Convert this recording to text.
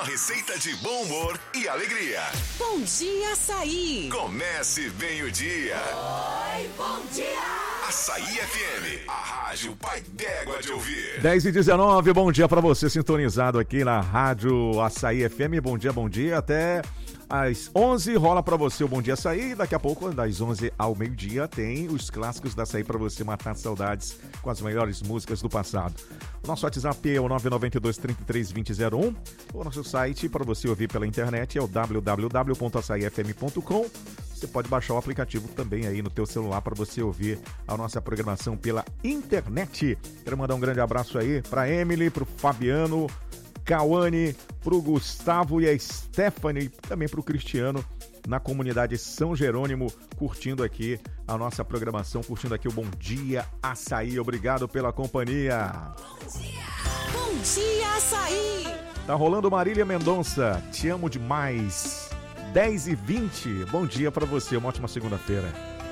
Uma receita de bom humor e alegria. Bom dia, Açaí. Comece bem o dia. Oi, bom dia. Açaí FM, a rádio pai d'égua de ouvir. 10h19, bom dia pra você sintonizado aqui na rádio Açaí FM. Bom dia, até às 11 rola pra você o Bom Dia Açaí. Daqui a pouco, das 11 ao meio-dia, tem os clássicos da Açaí pra você matar saudades com as melhores músicas do passado. O nosso WhatsApp é o 992-33-2001. O nosso site para você ouvir pela internet é o www.açaifm.com. Você pode baixar o aplicativo também aí no teu celular para você ouvir a nossa programação pela internet. Quero mandar um grande abraço aí para Emily, para o Fabiano, Cauane, para o Gustavo e a Stephanie, também para o Cristiano, na comunidade São Jerônimo, curtindo aqui a nossa programação, curtindo aqui o Bom Dia Açaí. Obrigado pela companhia. Bom dia. Bom dia, Açaí. Tá rolando Marília Mendonça, Te Amo Demais. 10h20, bom dia pra você, uma ótima segunda-feira.